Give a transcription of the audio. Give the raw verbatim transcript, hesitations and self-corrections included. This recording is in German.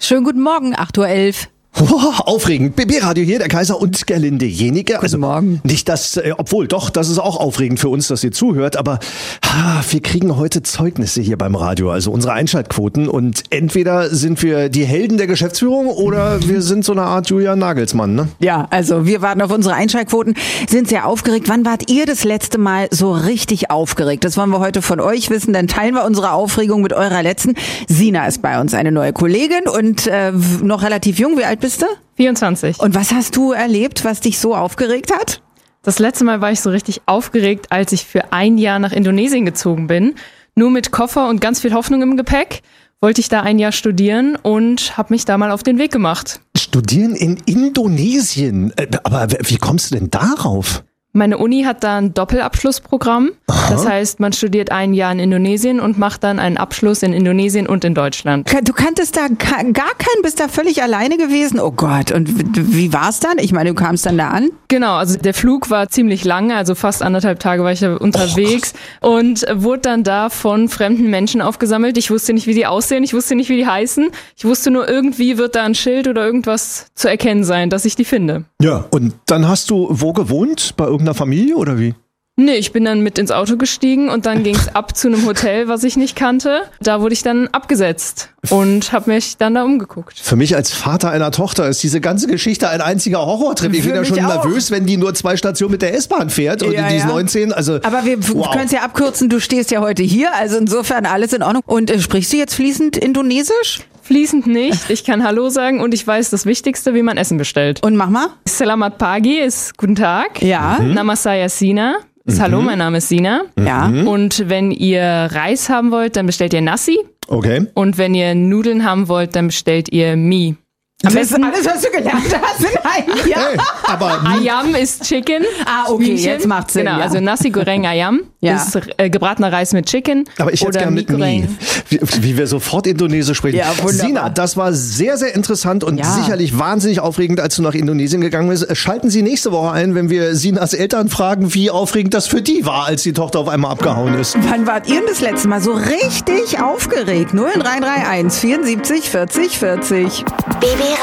Schönen guten Morgen, acht Uhr elf. Oh, aufregend. B B-Radio hier, der Kaiser und Gerlinde Jenike. Guten also, Morgen. Nicht das, äh, obwohl doch, das ist auch aufregend für uns, dass ihr zuhört, aber ha, wir kriegen heute Zeugnisse hier beim Radio, also unsere Einschaltquoten, und entweder sind wir die Helden der Geschäftsführung oder wir sind so eine Art Julian Nagelsmann, ne? Ja, also wir warten auf unsere Einschaltquoten, sind sehr aufgeregt. Wann wart ihr das letzte Mal so richtig aufgeregt? Das wollen wir heute von euch wissen, dann teilen wir unsere Aufregung mit eurer letzten. Sina ist bei uns, eine neue Kollegin und äh, noch relativ jung. Wie alt bist du? vierundzwanzig. Und was hast du erlebt, was dich so aufgeregt hat? Das letzte Mal war ich so richtig aufgeregt, als ich für ein Jahr nach Indonesien gezogen bin. Nur mit Koffer und ganz viel Hoffnung im Gepäck wollte ich da ein Jahr studieren und habe mich da mal auf den Weg gemacht. Studieren in Indonesien? Aber wie kommst du denn darauf? Meine Uni hat da ein Doppelabschlussprogramm. Aha. Das heißt, man studiert ein Jahr in Indonesien und macht dann einen Abschluss in Indonesien und in Deutschland. Du kanntest da gar keinen, bist da völlig alleine gewesen? Oh Gott, und wie war's dann? Ich meine, du kamst dann da an? Genau, also der Flug war ziemlich lange, also fast anderthalb Tage war ich da unterwegs oh. und wurde dann da von fremden Menschen aufgesammelt. Ich wusste nicht, wie die aussehen, ich wusste nicht, wie die heißen. Ich wusste nur, irgendwie wird da ein Schild oder irgendwas zu erkennen sein, dass ich die finde. Ja, und dann hast du wo gewohnt? Bei irgendeiner Familie oder wie? Nee, ich bin dann mit ins Auto gestiegen und dann ging's ab zu einem Hotel, was ich nicht kannte. Da wurde ich dann abgesetzt und habe mich dann da umgeguckt. Für mich als Vater einer Tochter ist diese ganze Geschichte ein einziger Horrortrip. Ich bin ja schon auch nervös, wenn die nur zwei Stationen mit der S-Bahn fährt und ja, die ist ja. neunzehn. Also, aber wir wow. können es ja abkürzen, du stehst ja heute hier, also insofern alles in Ordnung. Und äh, sprichst du jetzt fließend Indonesisch? Fließend nicht. Ich kann Hallo sagen und ich weiß das Wichtigste, wie man Essen bestellt. Und mach mal. Selamat pagi ist Guten Tag. Ja. Mhm. Nama saya Sina ist mhm. Hallo, mein Name ist Sina. Ja. Und wenn ihr Reis haben wollt, dann bestellt ihr Nasi. Okay. Und wenn ihr Nudeln haben wollt, dann bestellt ihr Mie. Am das ist alles, was du gelernt hast in einem Jahr. Hey, aber Ayam ist Chicken. Ah, okay, Hühnchen. Jetzt macht's Sinn. Genau, ja. also Nasi Goreng Ayam ja. ist äh, gebratener Reis mit Chicken. Aber ich hätte gerne mit Mie. Wie, wie wir sofort Indonesisch sprechen. Ja, Sina, das war sehr, sehr interessant und ja. sicherlich wahnsinnig aufregend, als du nach Indonesien gegangen bist. Schalten Sie nächste Woche ein, wenn wir Sinas Eltern fragen, wie aufregend das für die war, als die Tochter auf einmal abgehauen ist. Wann wart ihr denn das letzte Mal so richtig aufgeregt? null drei drei eins vierundsiebzig vierzig vierzig. B B